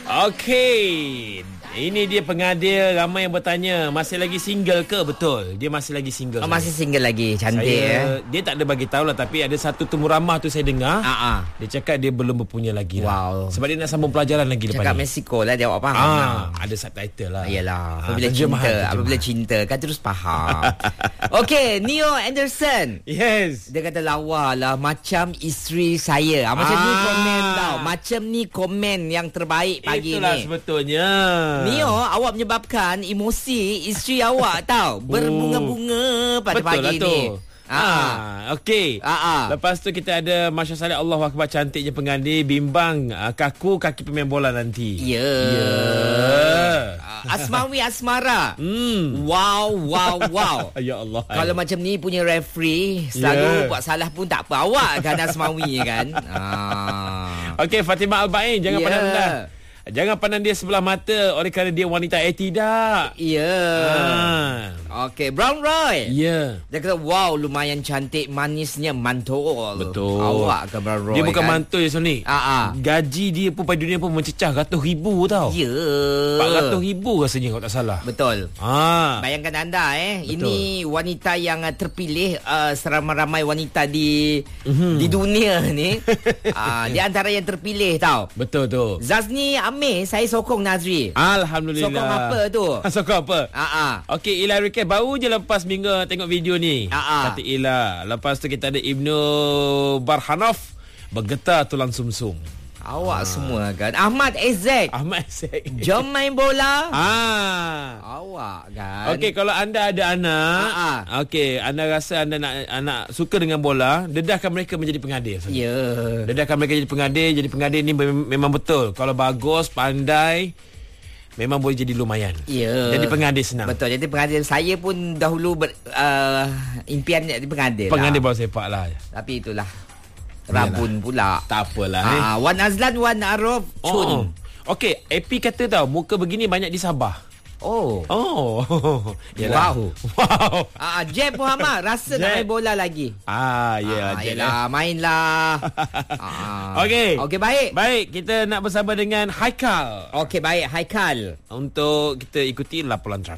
Okey. Ini dia pengadil. Ramai yang bertanya, masih lagi single ke? Betul, dia masih lagi single. Masih single lagi. Cantik Dia tak ada bagi tahu lah. Tapi ada satu temu ramah tu saya dengar. Dia cakap dia belum berpunya lagi lah. Sebab dia nak sambung pelajaran lagi lepas ni. Cakap Mexico lah, dia awak faham. Ada subtitle lah. Yalah, apabila cinta kan terus faham. Okey, Neo Anderson. Yes. Dia kata lawa lah macam isteri saya. Macam ni komen tau. Macam ni komen yang terbaik pagi Itulah ni. sebetulnya. Neo, awak menyebabkan emosi isteri awak tau berbunga-bunga pada betul pagi lah ni. Okey. Lepas tu kita ada Masya Saleh, Allahu Akbar, cantiknya pengadil, bimbang kaku kaki pemain bola nanti. Asmawi Asmara. Wow. Ya Allah. Kalau macam ni punya referee selalu buat salah pun tak apa. Awak kan Asmawi kan. Okey, Fatimah Al-Bain, jangan pandang rendah. Jangan pandang dia sebelah mata oleh kerana dia wanita. Tidak. Okey, Brown Roy. Dia kata wow, lumayan cantik, manisnya mantul. Betul. Awak ke Brown Roy? Dia bukan kan? mantul ya Sony. Gaji dia pun pada dunia pun mencecah ratus ribu tau. 400 ribu rasanya kalau tak salah. Betul. Bayangkan anda ini wanita yang terpilih seramai-ramai wanita di dunia ni. Dia antara yang terpilih tau. Betul tu. Zazni Amir, saya sokong Nazri. Alhamdulillah. Sokong apa tu? Sokong apa? Okey, Ila Rikay baru je lepas minggu tengok video ni. Kata Ila. Lepas tu kita ada Ibnu Barhanov, bergetar tulang sumsum. Awak semua kan. Ahmad Ezek. Jom main bola. Awak kan. Okey, kalau anda ada anak, okey, anda rasa anda nak anak suka dengan bola, dedahkan mereka menjadi pengadil. Dedahkan mereka jadi pengadil. Jadi pengadil ni memang betul. Kalau bagus, pandai, memang boleh jadi lumayan. Jadi pengadil senang. Betul. Jadi pengadil, saya pun dahulu impian jadi pengadil. Pengadil bola sepak lah. Tapi itulah, rabun pula. Tak apalah. Wan Azlan, Wan Arif Chun. Okey, AP kata tau, muka begini banyak di Sabah. Yalah. Wow. Jeb Muhammad rasa nak main bola lagi. Yalah, mainlah. Okey, baik. Baik, kita nak bersama dengan Haikal. Okey, baik Haikal. Untuk kita ikuti laporan trafik.